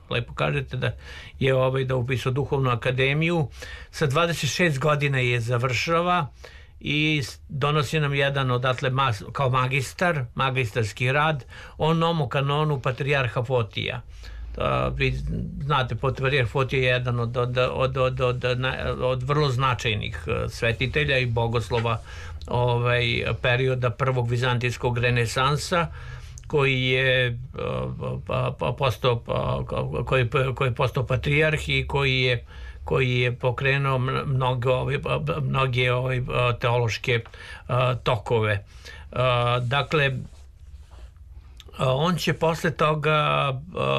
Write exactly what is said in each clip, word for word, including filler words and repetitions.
lepo kažete da je ovaj, da upisao duhovnu akademiju. Sa dvadeset šest godina je završava i donosi nam jedan odatle kao magistar, magistarski rad o nomokanonu patrijarha Fotija. Vi znate, patrijarh Fotije je jedan od, od, od, od, od, od vrlo značajnih svetitelja i bogoslova ovaj, perioda prvog vizantijskog renesansa, koji je postao koji, koji je postao patrijarh i koji je koji je pokrenuo mnoge mnoge ove teološke tokove. Dakle, on će posle toga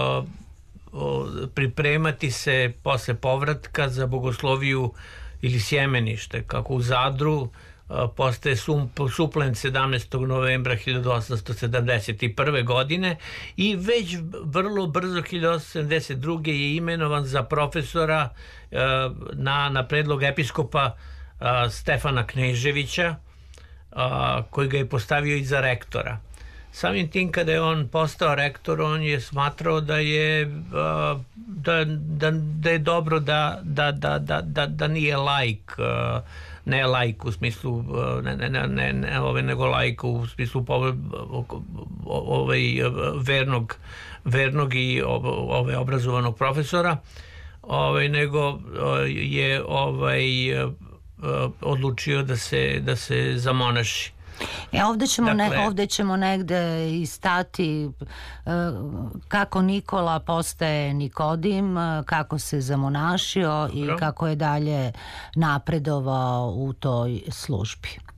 pripremati se posle povratka za bogosloviju ili sjemenište, kako u Zadru. Postaje suplent sedamnaestog novembra hiljadu osamsto sedamdeset prve. godine i već vrlo brzo hiljadu osamsto sedamdeset druge. je imenovan za profesora na, na predlog episkopa Stefana Kneževića, koji ga je postavio i za rektora. Samim tim kada je on postao rektor, on je smatrao da je da, da, da je dobro da, da, da, da, da nije laik, ne laik u smislu ne, ne, ne, ne, ove, nego laik u smislu ovaj, vernog, vernog i ove, obrazovanog profesora, ovaj, nego je ovaj, odlučio da se, da se zamonaši. E, ovde ćemo, dakle, ne, ovde ćemo negde i stati kako Nikola postaje Nikodim, kako se zamonašio i kako je dalje napredovao u toj službi.